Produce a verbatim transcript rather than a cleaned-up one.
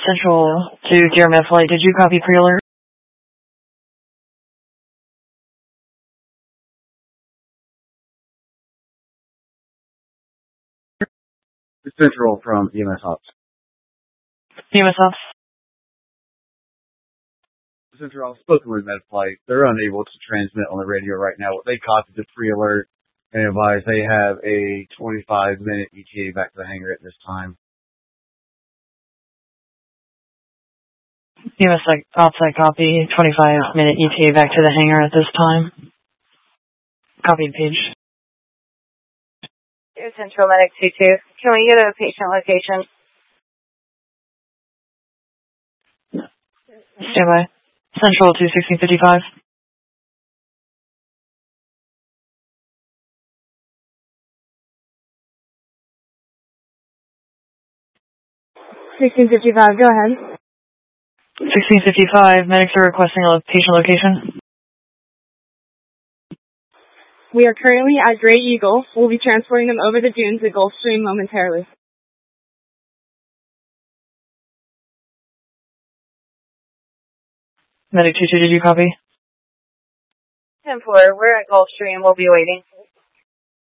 Central to Deer Med Flight. Did you copy pre-alert? Central from E M S Ops. E M S Ops. Central, I've spoken with Med Flight. They're unable to transmit on the radio right now. They copied the pre-alert and advised they have a twenty-five minute E T A back to the hangar at this time. E M S Ops, I copy. twenty-five minute E T A back to the hangar at this time. Copied page. Central Medic two two. Can we get a patient location? Stand by. Central to sixteen fifty-five. sixteen fifty-five, go ahead. sixteen fifty-five, medics are requesting a patient location. We are currently at Gray Eagle. We'll be transporting them over the dunes at Gulfstream momentarily. Medic two two, did you copy? ten four, we're at Gulfstream. We'll be waiting.